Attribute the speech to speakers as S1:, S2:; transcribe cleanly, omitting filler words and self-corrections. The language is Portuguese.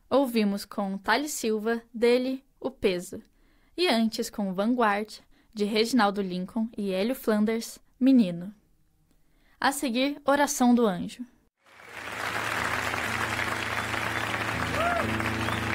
S1: Ouvimos com Thales Silva, dele, O Peso. E antes com Vanguard, de Reginaldo Lincoln e Hélio Flanders, Menino. A seguir, Oração do Anjo.